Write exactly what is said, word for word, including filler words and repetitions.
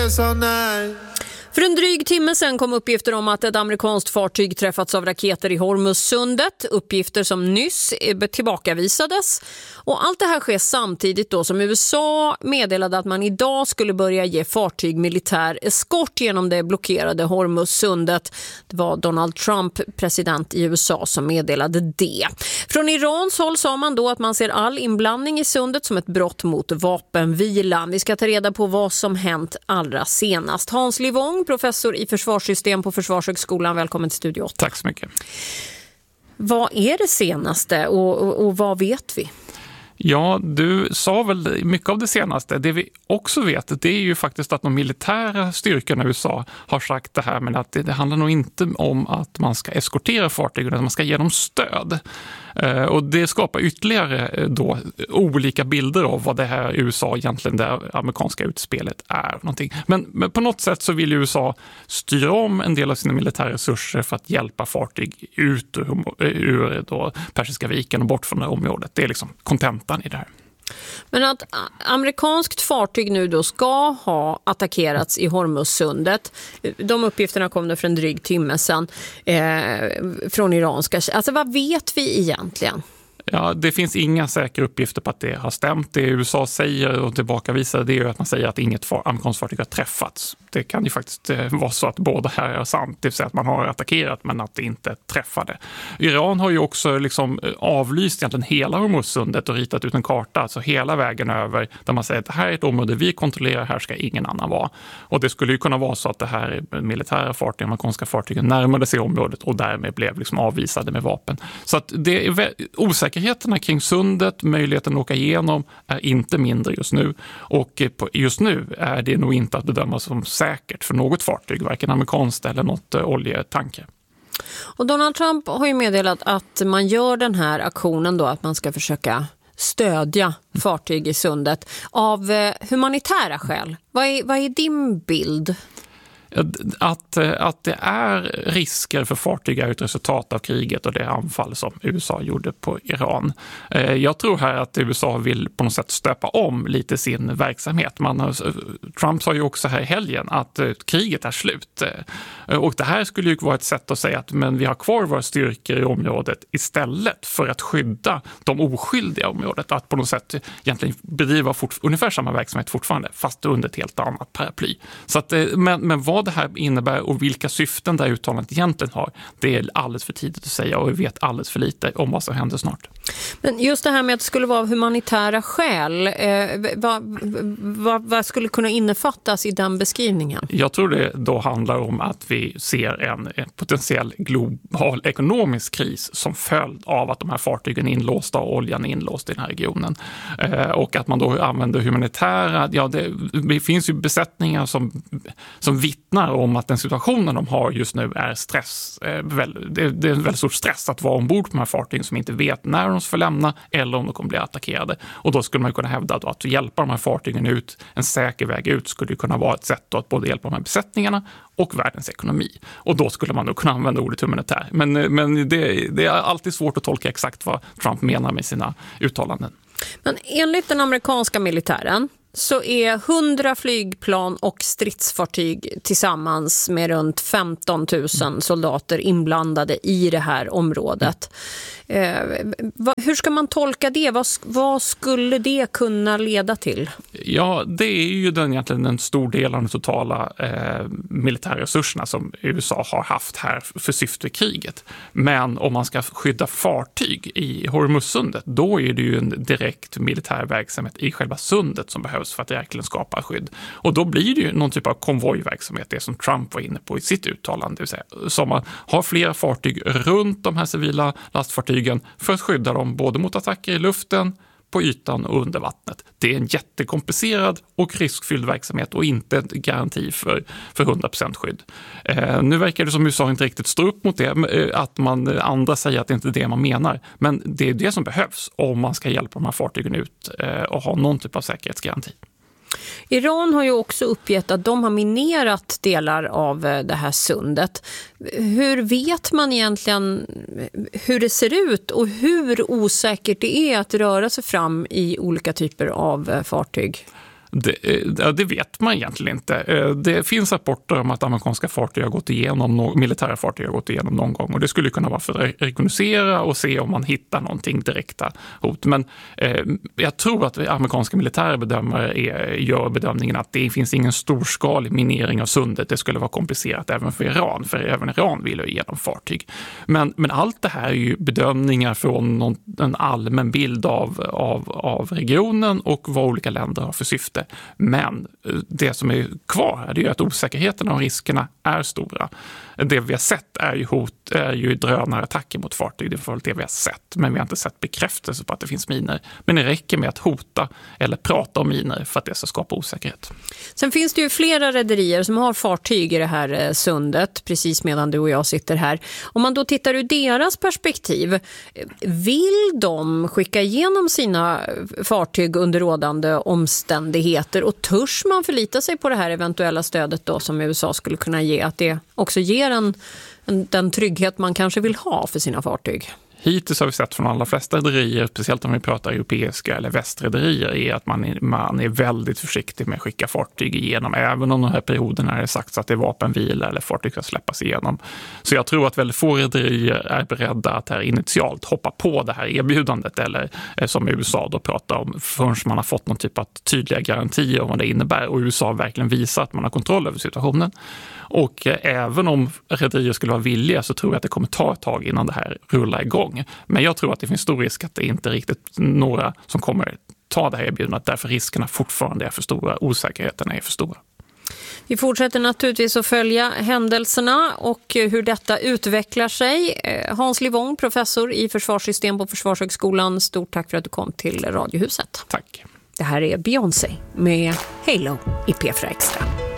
För en dryg timme sedan kom uppgifter om att ett amerikanskt fartyg träffats av raketer i Hormuzsundet. Uppgifter som nyss tillbakavisades. Och allt det här sker samtidigt då som U S A meddelade att man idag skulle börja ge fartyg militär eskort genom det blockerade Hormuzsundet. Det var Donald Trump, president i U S A, som meddelade det. Från Irans håll sa man då att man ser all inblandning i sundet som ett brott mot vapenvila. Vi ska ta reda på vad som hänt allra senast. Hans Livong, professor i försvarssystem på Försvarshögskolan. Välkommen till studio åtta. Tack så mycket. Vad är det senaste och, och, och vad vet vi? Ja, du sa väl mycket av det senaste. Det vi också vet, det är ju faktiskt att de militära styrkorna i U S A har sagt det här, men att det, det handlar nog inte om att man ska eskortera fartygen, utan att man ska ge dem stöd. Uh, och det skapar ytterligare då olika bilder av vad det här U S A egentligen, det amerikanska utspelet är någonting. Men, men på något sätt så vill U S A styra om en del av sina militära resurser för att hjälpa fartyg ut ur, ur då Persiska viken och bort från det här området. Det är liksom kontentan i det här. Men att amerikanskt fartyg nu då ska ha attackerats i Hormuzsundet, de uppgifterna kom det för en dryg timme sedan eh, från iranska. Alltså vad vet vi egentligen? Ja, det finns inga säkra uppgifter på att det har stämt. Det U S A säger och tillbakavisar, det är ju att man säger att inget far- amerikanskt fartyg har träffats. Det kan ju faktiskt eh, vara så att båda här är sant, det vill säga att man har attackerat men att det inte träffade. Iran har ju också liksom avlyst egentligen hela Hormuzsundet och ritat ut en karta, alltså hela vägen över, där man säger att det här är ett område vi kontrollerar, här ska ingen annan vara. Och det skulle ju kunna vara så att det här militära fartyg, amerikanska fartygen närmade sig området och därmed blev liksom avvisade med vapen. Så att det är vä- osäkert. Säkerheterna kring sundet, möjligheten att åka igenom, är inte mindre just nu. Och just nu är det nog inte att bedöma som säkert för något fartyg, varken amerikanskt eller något oljetanker. Och Donald Trump har ju meddelat att man gör den här aktionen då, att man ska försöka stödja fartyg i sundet av humanitära skäl. Vad är, vad är din bild? Att, att det är risker för fartyg är ett resultat av kriget och det anfall som U S A gjorde på Iran. Jag tror här att U S A vill på något sätt stöpa om lite sin verksamhet. Man, Trump sa ju också här i helgen att kriget är slut. Och det här skulle ju vara ett sätt att säga att men vi har kvar våra styrkor i området istället för att skydda de oskyldiga området. Att på något sätt egentligen bedriva fort, ungefär samma verksamhet fortfarande, fast under ett helt annat paraply. Så att, men, men vad det här innebär och vilka syften det här uttalandet egentligen har, det är alldeles för tidigt att säga och vi vet alldeles för lite om vad som händer snart. Men just det här med att det skulle vara humanitära skäl, eh, vad, vad, vad skulle kunna innefattas i den beskrivningen? Jag tror det då handlar om att vi ser en, en potentiell global ekonomisk kris som följd av att de här fartygen är inlåsta och oljan är inlåst i den här regionen. Eh, och att man då använder humanitära, ja det, det finns ju besättningar som, som vittnar om att den situationen de har just nu är stress. Eh, väl, det, det är en väldigt stor stress att vara ombord på de här fartygen som inte vet när de ska lämna eller om de kommer bli attackerade. Och då skulle man kunna hävda att, att hjälpa de här fartygen ut, en säker väg ut skulle kunna vara ett sätt att både hjälpa de här besättningarna och världens ekonomi. Och då skulle man då kunna använda ordet humanitär. Men, men det, det är alltid svårt att tolka exakt vad Trump menar med sina uttalanden. Men enligt den amerikanska militären så är hundra flygplan och stridsfartyg tillsammans med runt femton tusen soldater inblandade i det här området. Eh, vad, hur ska man tolka det? Vad, vad skulle det kunna leda till? Ja, det är ju den, egentligen en stor del av de totala eh, militära resurserna som U S A har haft här för syfte i kriget. Men om man ska skydda fartyg i Hormuzsundet, då är det ju en direkt militär verksamhet i själva sundet som behövs för att verkligen skapa skydd. Och då blir det ju någon typ av konvojverksamhet, det som Trump var inne på i sitt uttalande. Det vill säga, som man har flera fartyg runt de här civila lastfartygen för att skydda dem både mot attacker i luften, på ytan och under vattnet. Det är en jättekomplicerad och riskfylld verksamhet och inte en garanti för, för hundra procent skydd. Eh, nu verkar det som U S A inte riktigt står upp mot det, att man, andra säger att det inte är det man menar. Men det är det som behövs om man ska hjälpa de här fartygen ut eh, och ha någon typ av säkerhetsgaranti. Iran har ju också uppgett att de har minerat delar av det här sundet. Hur vet man egentligen hur det ser ut och hur osäkert det är att röra sig fram i olika typer av fartyg? Det, det vet man egentligen inte. Det finns rapporter om att amerikanska fartyg har gått igenom, militära fartyg har gått igenom någon gång, och det skulle kunna vara för att rekognosera och se om man hittar någonting direkta hot. Men eh, jag tror att amerikanska militära bedömare är, gör bedömningen att det finns ingen storskalig minering av sundet. Det skulle vara komplicerat även för Iran, för även Iran vill ju igenom fartyg. Men, men allt det här är ju bedömningar från någon, en allmän bild av, av, av regionen och vad olika länder har för syfte. Men det som är kvar är det ju att osäkerheterna och riskerna är stora. Det vi har sett är ju hot, är ju drönarattacker mot fartyg. Det är det vi har sett, men vi har inte sett bekräftelse på att det finns miner. Men det räcker med att hota eller prata om miner för att det ska skapa osäkerhet. Sen finns det ju flera rederier som har fartyg i det här sundet, precis medan du och jag sitter här. Om man då tittar ur deras perspektiv, vill de skicka igenom sina fartyg under rådande omständigheter, och törs man förlita sig på det här eventuella stödet då som U S A skulle kunna ge, att det också ger en, en, den trygghet man kanske vill ha för sina fartyg? Hittills har vi sett från alla flesta rederier, speciellt om vi pratar europeiska eller västrederier, är att man är, man är väldigt försiktig med att skicka fartyg igenom, även om de här perioderna är sagt att det är vapenvila eller fartyg ska släppas igenom. Så jag tror att väldigt få rederier är beredda att här initialt hoppa på det här erbjudandet, eller som U S A då pratar om, förrän man har fått någon typ av tydliga garantier om vad det innebär, och U S A verkligen visar att man har kontroll över situationen. Och även om rederier skulle vara villiga, så tror jag att det kommer ta ett tag innan det här rullar igång. Men jag tror att det finns stor risk att det inte är riktigt några som kommer ta det här erbjudandet, därför riskerna fortfarande är för stora, osäkerheterna är för stora. Vi fortsätter naturligtvis att följa händelserna och hur detta utvecklar sig. Hans Livong, professor i försvarssystem på Försvarshögskolan, stort tack för att du kom till Radiohuset. Tack. Det här är Beyoncé med Halo i P fyra Extra.